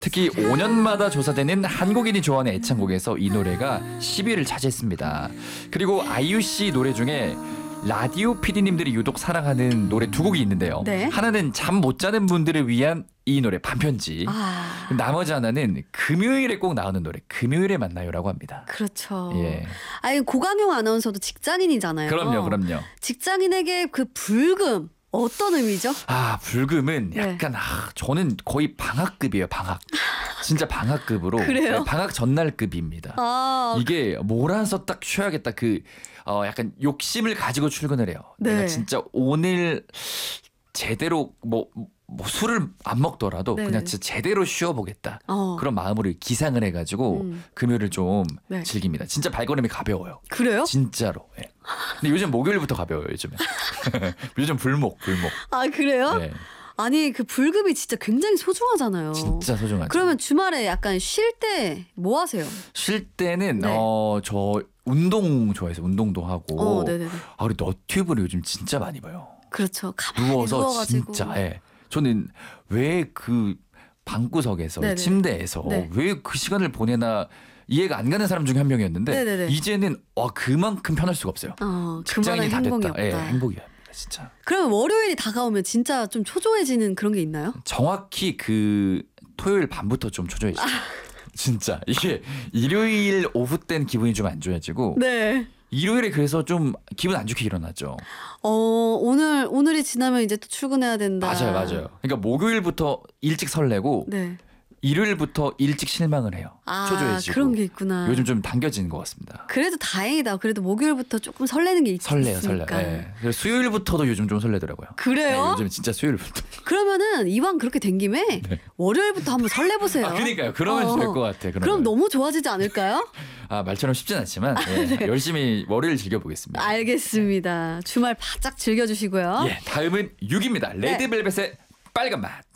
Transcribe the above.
특히 5년마다 조사되는 한국인이 좋아하는 애창곡에서 이 노래가 10위를 차지했습니다. 그리고 아이유 씨 노래 중에 라디오 PD님들이 유독 사랑하는 노래 두 곡이 있는데요. 네. 하나는 잠 못 자는 분들을 위한 이 노래 반편지. 나머지 하나는 금요일에 꼭 나오는 노래 금요일에 만나요라고 합니다. 그렇죠. 예. 아니 고강용 아나운서도 직장인이잖아요. 그럼요. 직장인에게 그 불금 어떤 의미죠? 불금은 네. 약간 저는 거의 방학급이에요. 방학. 진짜 방학급으로. 그래요? 네, 방학 전날급입니다. 이게 몰아서 딱 쉬어야겠다. 약간 욕심을 가지고 출근을 해요. 네. 내가 진짜 오늘 제대로 뭐 술을 안 먹더라도 네. 그냥 진짜 제대로 쉬어보겠다. 그런 마음으로 기상을 해가지고 금요일을 좀 네. 즐깁니다. 진짜 발걸음이 가벼워요. 그래요? 진짜로. 예. 근데 요즘 목요일부터 가벼워요. 요즘에. 요즘 불목. 아 그래요? 네. 아니 그 불금이 진짜 굉장히 소중하잖아요. 진짜 소중하죠. 그러면 주말에 약간 쉴 때 뭐 하세요? 쉴 때는 네. 저 운동 좋아해서 운동도 하고. 네네네. 그리고 너튜브를 요즘 진짜 많이 봐요. 그렇죠. 가만히 누워서 누워가지고. 진짜. 예. 저는 왜 그 방구석에서 네네. 침대에서 네. 왜 그 시간을 보내나 이해가 안 가는 사람 중에 한 명이었는데 네네네. 이제는 그만큼 편할 수가 없어요. 직장인이 그만한 다 행복이 됐다. 없다. 예, 행복이야. 진짜. 그러면 월요일이 다가오면 진짜 좀 초조해지는 그런 게 있나요? 정확히 그 토요일 밤부터 좀 초조해지죠. 진짜 이게 일요일 오후 땐 기분이 좀 안 좋아지고 네. 일요일에 그래서 좀 기분 안 좋게 일어나죠. 오늘이 지나면 이제 또 출근해야 된다. 맞아요. 그러니까 목요일부터 일찍 설레고 네. 일요일부터 일찍 실망을 해요. 초조해지고. 그런 게 있구나. 요즘 좀 당겨지는 것 같습니다. 그래도 다행이다. 그래도 목요일부터 조금 설레는 게 설레요. 있으니까. 예. 그래서 수요일부터도 요즘 좀 설레더라고요. 그래요? 네, 요즘 진짜 수요일부터. 그러면은 이왕 그렇게 된 김에 월요일부터 한번 설레보세요. 그러니까요. 그러면 될 것 같아. 그럼 너무 좋아지지 않을까요? 말처럼 쉽진 않지만 네. 열심히 월요일 즐겨보겠습니다. 알겠습니다. 주말 바짝 즐겨주시고요. 다음은 6입니다. 레드벨벳의 빨간 맛.